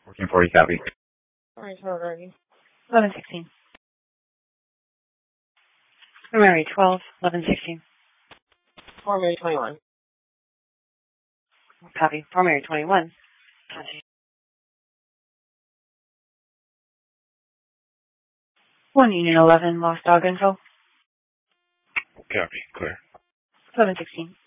1440 copy. Alright, so ready. 1116. Mary 12, 1116. Fort Mary 21. Copy. Fort Mary 21. 1 Union 11, lost dog info. Copy. Clear. 1116.